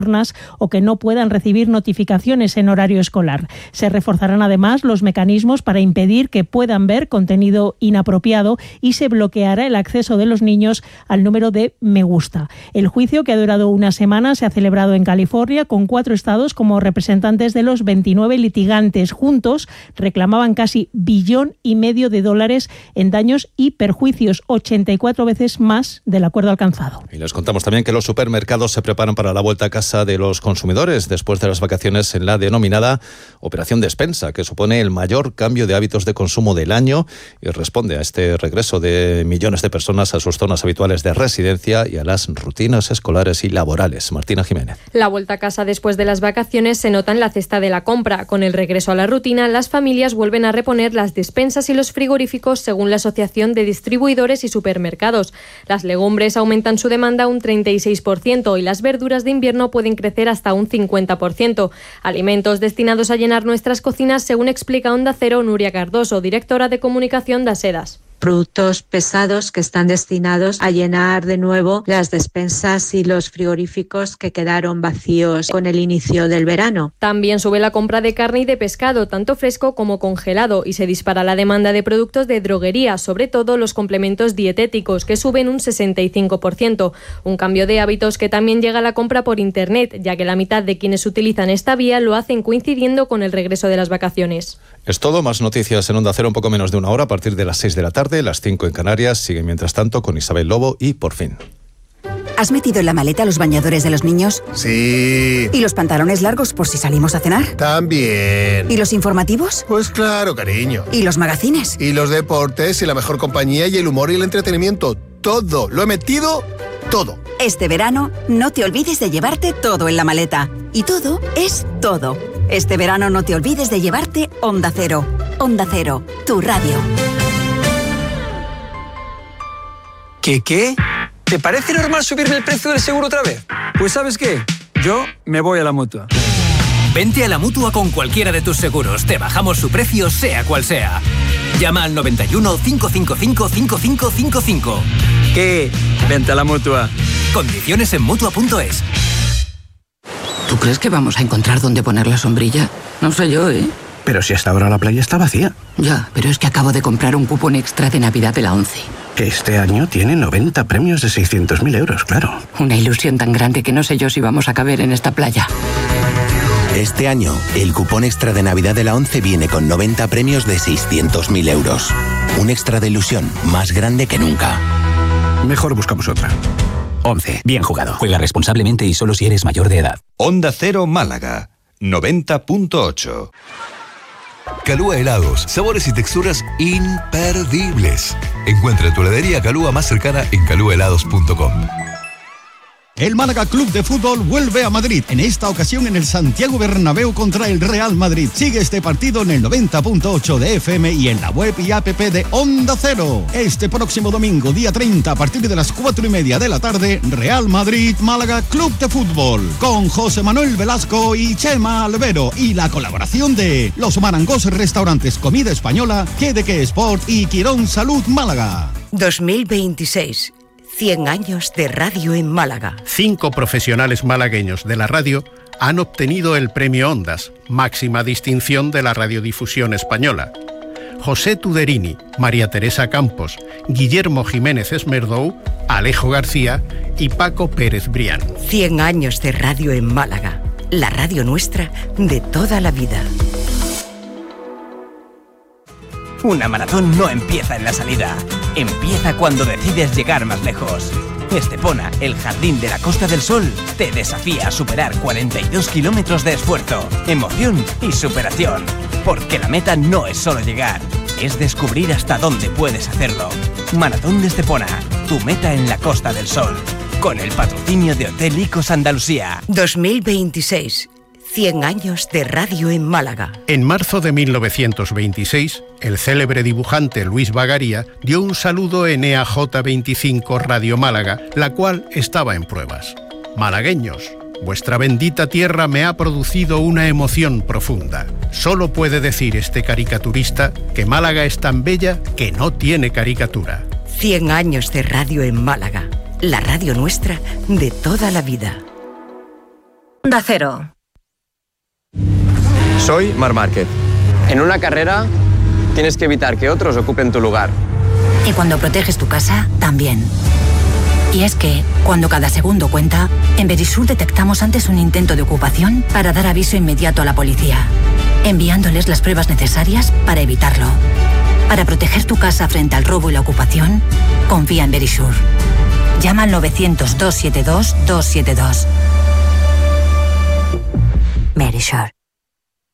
o que no puedan recibir notificaciones en horario escolar. Se reforzarán además los mecanismos para impedir que puedan ver contenido inapropiado y se bloqueará el acceso de los niños al número de me gusta. El juicio, que ha durado una semana, se ha celebrado en California con 4 estados como representantes de los 29 litigantes. Juntos reclamaban casi $1,5 billones en daños y perjuicios, 84 veces más del acuerdo alcanzado. Y les contamos también que los supermercados se preparan para la vuelta a casa de los consumidores después de las vacaciones en la denominada Operación Despensa, que supone el mayor cambio de hábitos de consumo del año y responde a este regreso de millones de personas a sus zonas habituales de residencia y a las rutinas escolares y laborales. Martina Jiménez. La vuelta a casa después de las vacaciones se nota en la cesta de la compra. Con el regreso a la rutina, las familias vuelven a reponer las despensas y los frigoríficos, según la Asociación de Distribuidores y Supermercados. Las legumbres aumentan su demanda un 36% y las verduras de invierno pueden crecer hasta un 50%. Alimentos destinados a llenar nuestras cocinas, según explica Onda Cero Nuria Cardoso, directora de comunicación de Asedas. Productos pesados que están destinados a llenar de nuevo las despensas y los frigoríficos que quedaron vacíos con el inicio del verano. También sube la compra de carne y de pescado, tanto fresco como congelado, y se dispara la demanda de productos de droguería, sobre todo los complementos dietéticos, que suben un 65%. Un cambio de hábitos que también llega a la compra por Internet, ya que la mitad de quienes utilizan esta vía lo hacen coincidiendo con el regreso de las vacaciones. Es todo. Más noticias en Onda Cero un poco menos de una hora a partir de las 6 de la tarde, las 5 en Canarias. Sigue mientras tanto con Isabel Lobo y Por Fin. ¿Has metido en la maleta los bañadores de los niños? Sí. ¿Y los pantalones largos por si salimos a cenar? También. ¿Y los informativos? Pues claro, cariño. ¿Y los magazines? Y los deportes y la mejor compañía y el humor y el entretenimiento. Todo. Lo he metido todo. Este verano no te olvides de llevarte todo en la maleta. Y todo es todo. Este verano no te olvides de llevarte Onda Cero. Onda Cero, tu radio. ¿Qué? ¿Te parece normal subirme el precio del seguro otra vez? Pues ¿sabes qué? Yo me voy a la Mutua. Vente a la Mutua con cualquiera de tus seguros. Te bajamos su precio, sea cual sea. Llama al 91 555 5555. ¿Qué? Vente a la Mutua. Condiciones en Mutua.es. ¿Tú crees que vamos a encontrar dónde poner la sombrilla? No sé yo, ¿eh? Pero si hasta ahora la playa está vacía. Ya, pero es que acabo de comprar un cupón extra de Navidad de la ONCE. Que este año tiene 90 premios de 600.000 euros, claro. Una ilusión tan grande que no sé yo si vamos a caber en esta playa. Este año, el cupón extra de Navidad de la ONCE viene con 90 premios de 600.000 euros. Un extra de ilusión más grande que nunca. Mejor buscamos otra. ONCE. Bien jugado. Juega responsablemente y solo si eres mayor de edad. Onda Cero Málaga 90.8. Calúa Helados, sabores y texturas imperdibles. Encuentra tu heladería Calúa más cercana en calúahelados.com. El Málaga Club de Fútbol vuelve a Madrid, en esta ocasión en el Santiago Bernabéu contra el Real Madrid. Sigue este partido en el 90.8 de FM y en la web y app de Onda Cero. Este próximo domingo, día 30, a partir de las 4:30 de la tarde, Real Madrid Málaga Club de Fútbol, con José Manuel Velasco y Chema Albero, y la colaboración de Los Marangos Restaurantes Comida Española, Que Sport y Quirón Salud Málaga. 2026. 100 años de radio en Málaga. 5 profesionales malagueños de la radio han obtenido el Premio Ondas, máxima distinción de la radiodifusión española. José Tuderini, María Teresa Campos, Guillermo Jiménez Esmerdou, Alejo García y Paco Pérez Brián. 100 años de radio en Málaga, la radio nuestra de toda la vida. Una maratón no empieza en la salida, empieza cuando decides llegar más lejos. Estepona, el jardín de la Costa del Sol, te desafía a superar 42 kilómetros de esfuerzo, emoción y superación. Porque la meta no es solo llegar, es descubrir hasta dónde puedes hacerlo. Maratón de Estepona, tu meta en la Costa del Sol. Con el patrocinio de Hotel Icos Andalucía. 2026. 100 años de radio en Málaga. En marzo de 1926, el célebre dibujante Luis Bagaría dio un saludo en EAJ25 Radio Málaga, la cual estaba en pruebas. Malagueños, vuestra bendita tierra me ha producido una emoción profunda. Solo puede decir este caricaturista que Málaga es tan bella que no tiene caricatura. 100 años de radio en Málaga, la radio nuestra de toda la vida. Onda Cero. Soy Marc Márquez. En una carrera tienes que evitar que otros ocupen tu lugar. Y cuando proteges tu casa, también. Y es que, cuando cada segundo cuenta, en Verisur detectamos antes un intento de ocupación para dar aviso inmediato a la policía, enviándoles las pruebas necesarias para evitarlo. Para proteger tu casa frente al robo y la ocupación, confía en Verisur. Llama al 900-272-272. Verisur.